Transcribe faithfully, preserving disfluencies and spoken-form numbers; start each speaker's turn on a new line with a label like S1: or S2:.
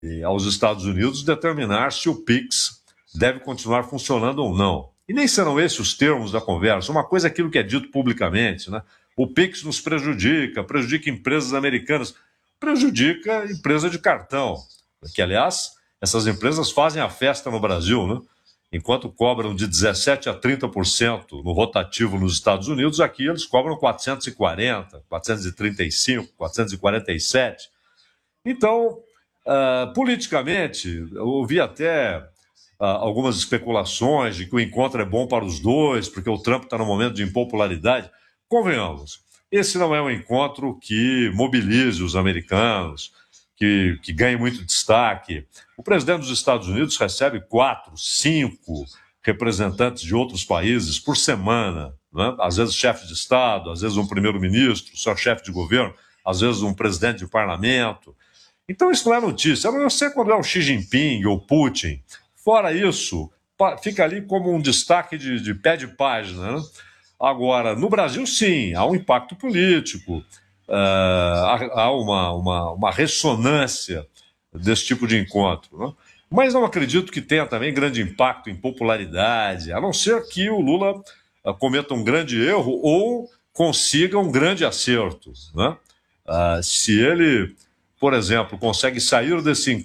S1: aos Estados Unidos determinar se o Pix deve continuar funcionando ou não. E nem serão esses os termos da conversa. Uma coisa é aquilo que é dito publicamente, né? O Pix nos prejudica, prejudica empresas americanas, prejudica a empresa de cartão, que, aliás, essas empresas fazem a festa no Brasil, né? Enquanto cobram de dezessete a trinta por cento no rotativo nos Estados Unidos, aqui eles cobram quatrocentos e quarenta, quatrocentos e trinta e cinco, quatrocentos e quarenta e sete. Então, uh, politicamente, eu ouvi até uh, algumas especulações de que o encontro é bom para os dois, porque o Trump está num momento de impopularidade. Convenhamos, esse não é um encontro que mobilize os americanos, que, que ganhe muito destaque. O presidente dos Estados Unidos recebe quatro, cinco representantes de outros países por semana, né? Às vezes chefe de Estado, às vezes um primeiro-ministro, seu chefe de governo, às vezes um presidente de parlamento. Então isso não é notícia. A não ser quando é o Xi Jinping ou Putin. Fora isso, fica ali como um destaque de, de pé de página, né? Agora, no Brasil, sim, há um impacto político, uh, há, há uma, uma, uma ressonância desse tipo de encontro, né? Mas não acredito que tenha também grande impacto em popularidade, a não ser que o Lula uh, cometa um grande erro ou consiga um grande acerto, né? Uh, se ele, por exemplo, consegue sair desse